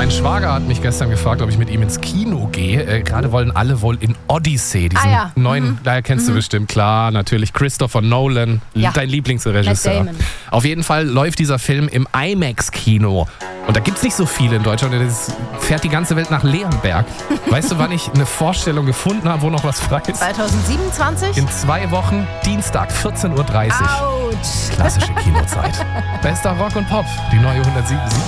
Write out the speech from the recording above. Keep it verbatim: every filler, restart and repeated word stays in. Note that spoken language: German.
Mein Schwager hat mich gestern gefragt, ob ich mit ihm ins Kino gehe. Äh, Gerade wollen alle wohl in Odyssey, diesen Ah, ja. neuen, Mhm. daher kennst Mhm. du bestimmt, klar, natürlich Christopher Nolan, Ja. dein Lieblingsregisseur. Matt Damon. Auf jeden Fall läuft dieser Film im IMAX-Kino. Und da gibt es nicht so viele in Deutschland. Das fährt die ganze Welt nach Leonberg. Weißt du, wann ich eine Vorstellung gefunden habe, wo noch was frei ist? zwanzig siebenundzwanzig? In zwei Wochen, Dienstag, vierzehn Uhr dreißig. Autsch. Klassische Kinozeit. Bester Rock und Pop, die neue hundertsieben.